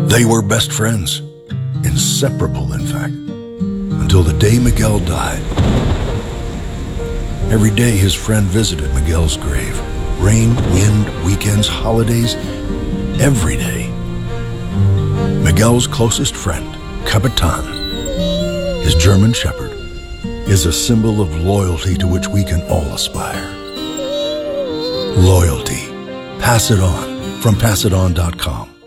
They were best friends, inseparable in fact, until the day Miguel died. Every day his friend visited Miguel's grave. Rain, wind, weekends, holidays, every day. Miguel's closest friend, Capitan, his German Shepherd, is a symbol of loyalty to which we can all aspire. Loyalty. Pass it on from PassItOn.com.